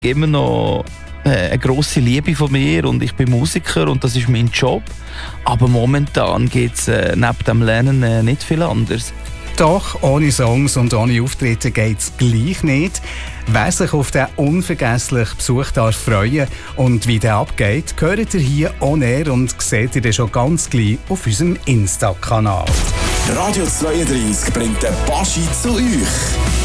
immer noch eine grosse Liebe von mir und ich bin Musiker und das ist mein Job. Aber momentan geht es neben dem Lernen nicht viel anders. Doch ohne Songs und ohne Auftritte geht es gleich nicht. Wer sich auf den unvergesslichen Besuch darf freuen und wie der abgeht, hört ihr hier on air und seht ihr schon ganz gleich auf unserem Insta-Kanal. Radio 32 bringt den Baschi zu euch.